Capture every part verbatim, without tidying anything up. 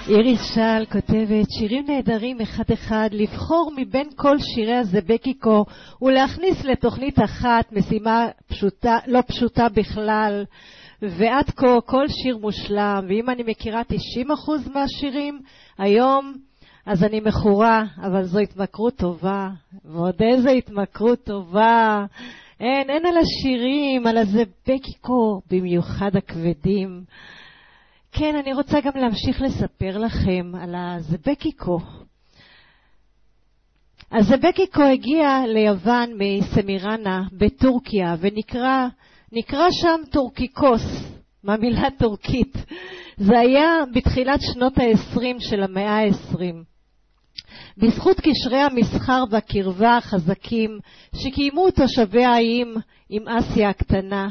איריס שאל כותבת, שירים נהדרים אחד אחד, לבחור מבין כל שירי הזבקיקו ולהכניס לתוכנית אחת, משימה פשוטה, לא פשוטה בכלל, ועד כה כל שיר מושלם, ואם אני מכירה תשעים אחוז מהשירים היום, אז אני מכורה, אבל זו התמכרות טובה, ועוד איזו התמכרות טובה. אין, אין על השירים, על הזבקיקו, במיוחד הכבדים. כן, אני רוצה גם להמשיך לספר לכם על הזבקיקו. הזבקיקו הגיע ליוון מסמירנה בטורקיה, ונקרא נקרא שם טורקיקוס, מהמילה טורקית. זה היה בתחילת שנות ה-עשרים של המאה ה-עשרים. בזכות קשרי המסחר והקרבה החזקים שקיימו תושבי האיים עם אסיה הקטנה.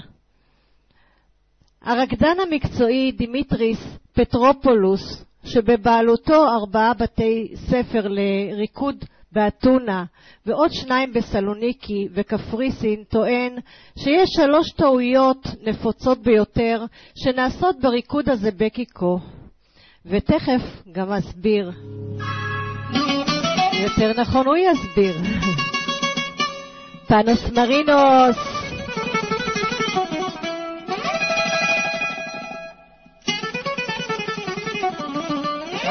הרקדן המקצועי דימיטריס פטרופולוס, שבבעלותו ארבעה בתי ספר לריקוד באתונה ועוד שניים בסלוניקי וקפריסין, טוען שיש שלוש טעויות נפוצות ביותר שנעשות בריקוד הזבקיקו, ותכף גם אסביר. יותר נכון הוא יסביר. פאנוס מרינוס.